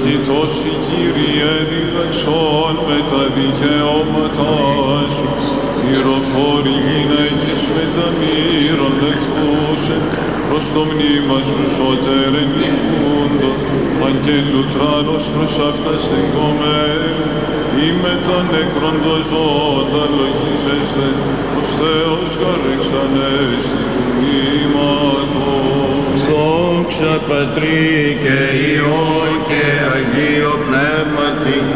Ευλογητός η Κύριε διδαξών με τα δικαιώματά σου, μυροφόροι γυναίκες με τα μοίρων εχθούσεν, προς το μνήμα σου σώτερεν νικούντο, αγγέλου τράνος προς αυτάς δεγκομένου, ή με τα νεκρών το ζώντα λογίζεστε, ως Θεός γαρεξανέστη του μνήματος. Δόξα Πατρί και Υιό και Αγίο Πνεύματι,